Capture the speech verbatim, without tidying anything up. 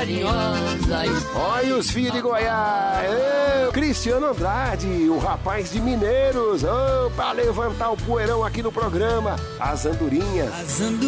carinhosas. Olha os filhos de Goiás. Ô, Cristiano Andrade, o rapaz de Mineiros. Ô, pra levantar o poeirão aqui no programa. As andorinhas. As andorinhas